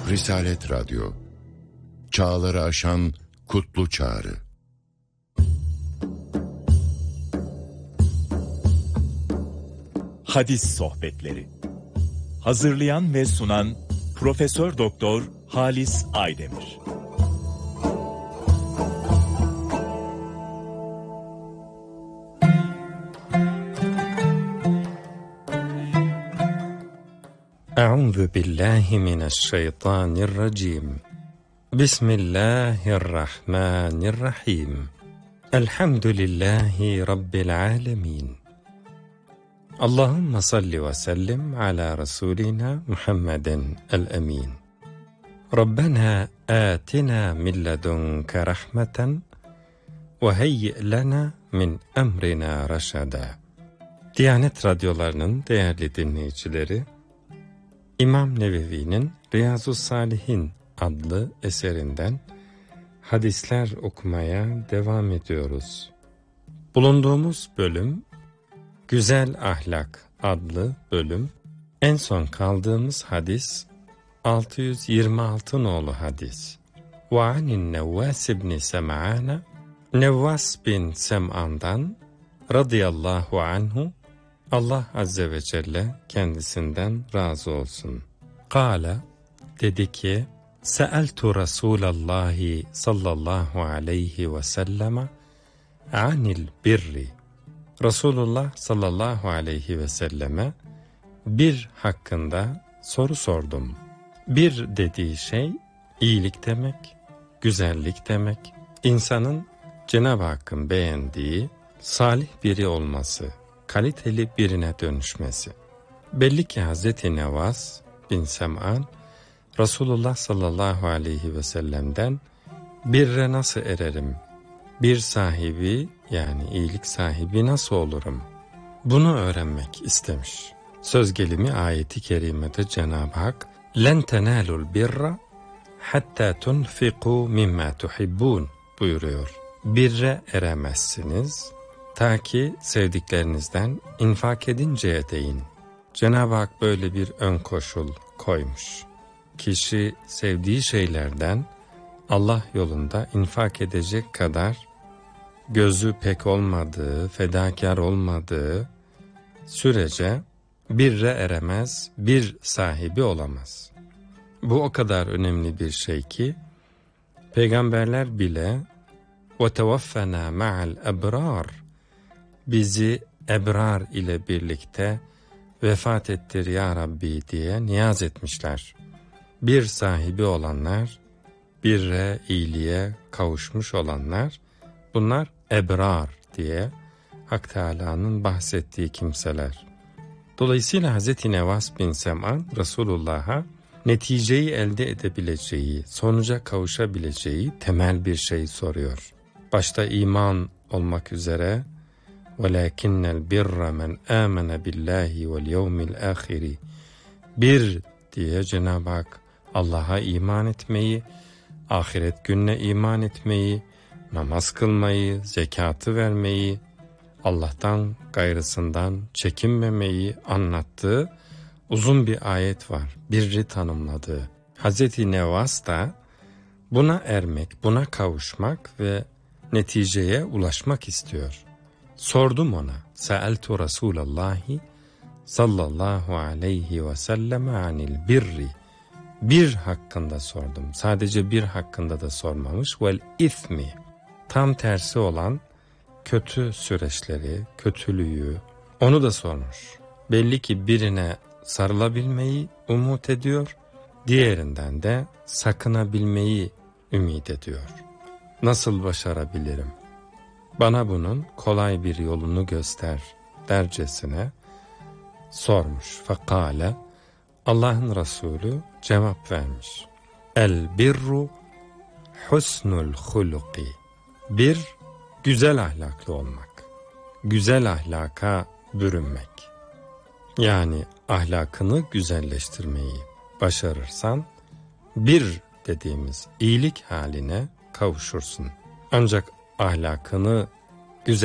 Risalet Radyo, çağları aşan kutlu çağrı. Hadis Sohbetleri. Hazırlayan ve sunan Profesör Doktor Halis Aydemir. Euzu billahi mineşşeytanirracim. Bismillahirrahmanirrahim. Elhamdülillahi rabbil alamin. Allahumme salli ve sellim ala Resulina Muhammeden el-emin. Rabbena atina min ledunke rahmeten ve heyyi lena min emrina raşada. Diyanet radyolarının değerli dinleyicileri, İmam Nevevi'nin Riyazu's-Salihin adlı eserinden hadisler okumaya devam ediyoruz. Bulunduğumuz bölüm Güzel Ahlak adlı bölüm. En son kaldığımız hadis 626 nolu hadis. Ve anin Nevvas ibn Sem'an, Nevvas bin Sem'an'dan radıyallahu anhu, Allah Azze ve Celle kendisinden razı olsun. Kâle, dedi ki, Seeltu Resûlallâhi sallallahu aleyhi ve selleme anil birri. Resulullah sallallahu aleyhi ve selleme bir hakkında soru sordum. Bir dediği şey iyilik demek, güzellik demek, insanın Cenab-ı Hakk'ın beğendiği salih biri olması, kaliteli birine dönüşmesi. Belli ki Hazreti Nevvas bin Sem'an, Resulullah sallallahu aleyhi ve sellem'den birre nasıl ererim, bir sahibi yani iyilik sahibi nasıl olurum, bunu öğrenmek istemiş. Söz gelimi ayeti kerimede Cenab-ı Hak, لَنْ تَنَالُوا الْبِرَّ حَتَّى تُنْفِقُوا مِمَّا تُحِبُّونَ buyuruyor. Birre eremezsiniz ta ki sevdiklerinizden infak edinceye değin. Cenab-ı Hak böyle bir ön koşul koymuş. Kişi sevdiği şeylerden Allah yolunda infak edecek kadar gözü pek olmadığı, fedakar olmadığı sürece birre eremez, bir sahibi olamaz. Bu o kadar önemli bir şey ki peygamberler bile وَتَوَفَّنَا مَعَ الْأَبْرَارِ bizi ebrar ile birlikte vefat ettir ya Rabbi diye niyaz etmişler. Bir sahibi olanlar, birre, iyiliğe kavuşmuş olanlar, bunlar ebrar diye Hak Teâlâ'nın bahsettiği kimseler. Dolayısıyla Hz. Nevvas bin Sem'an, Resulullah'a neticeyi elde edebileceği, sonuca kavuşabileceği temel bir şey soruyor. Başta iman olmak üzere وَلَاكِنَّ الْبِرَّ مَنْ آمَنَ بِاللّٰهِ وَالْيَوْمِ الْآخِرِ bir diye Cenab-ı Hak Allah'a iman etmeyi, ahiret gününe iman etmeyi, namaz kılmayı, zekatı vermeyi, Allah'tan gayrısından çekinmemeyi anlattığı uzun bir ayet var. Birri tanımladığı. Hazreti Nevvas da buna ermek, buna kavuşmak ve neticeye ulaşmak istiyor. Sordum ona. Seeltu Resûlallâhi sallallahu aleyhi ve selleme anil birri. Bir hakkında sordum. Sadece bir hakkında da sormamış. Vel ithmi. Tam tersi olan kötü süreçleri, kötülüğü, onu da sormuş. Belli ki birine sarılabilmeyi umut ediyor, diğerinden de sakınabilmeyi ümit ediyor. Nasıl başarabilirim? Bana bunun kolay bir yolunu göster dercesine sormuş. Fekale, Allah'ın Resulü cevap vermiş. El birru husnul huluki. Bir, güzel ahlaklı olmak. Güzel ahlaka bürünmek. Yani ahlakını güzelleştirmeyi başarırsan bir dediğimiz iyilik haline kavuşursun. Ancak ahlakını